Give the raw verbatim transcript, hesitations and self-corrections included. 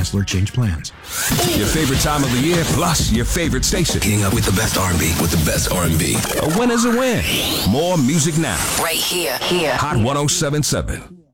Cancel or change plans. Your favorite time of the year, plus your favorite station. Getting up with the best R and B, with the best R and B. A win is a win. More music now. Right here, here. Hot one oh seven point seven.